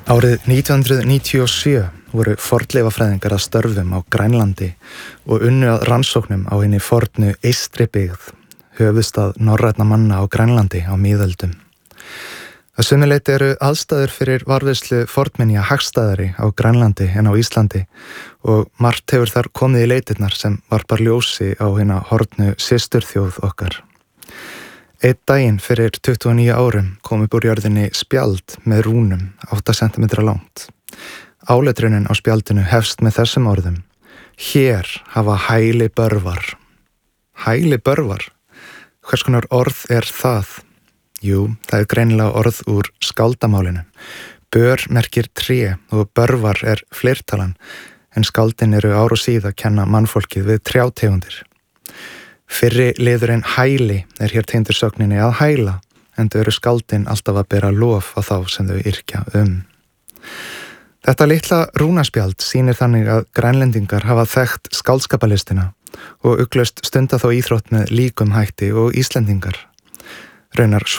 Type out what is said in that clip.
Árið 1997 voru fornleifafræðingar að störfum á Grænlandi og unnu að rannsóknum á hinni fornu Eystribyggð, höfuðstað norrænna manna á Grænlandi á miðöldum. Að sumu leyti eru aðstæður fyrir varðveislu fornminja hagstæðari á Grænlandi en á Íslandi og margt hefur þar komið í leitirnar sem varpar ljósi á hina horfnu systurþjóð okkar. Einn daginn fyrir 29 árum kom upp úr jörðinni spjald með rúnum 8 cm langt. Áletrunin á spjaldinu hefst með þessum orðum: Hér hafa hæli börvar. Hæli börvar? Hvers konar orð er það? Jú, það er greinilega orð úr skáldamálinu. Bör merkir tré og börvar er fleirtalan, en skáldin eru ár og síð að kenna mannfólkið við trjátegundir. Fyrri liðurinn hæli er hér tengdur sögninni að hæla, enda eru skáldin alltaf að bera lof á þá sem þau yrkja um. Þetta litla rúnaspjald sýnir þannig að Grænlendingar hafa þekkt skáldskapalistina og ugglaust stunda þá íþrótt með líkum hætti og Íslendingar. Raunar